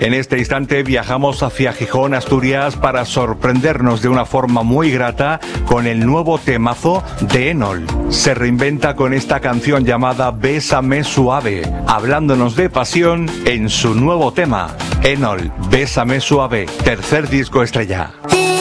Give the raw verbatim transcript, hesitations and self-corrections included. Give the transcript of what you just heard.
En este instante viajamos hacia Gijón, Asturias, para sorprendernos de una forma muy grata con el nuevo temazo de Enol. Se reinventa con esta canción llamada Bésame Suave, hablándonos de pasión en su nuevo tema. Enol, Bésame Suave, tercer disco estrella.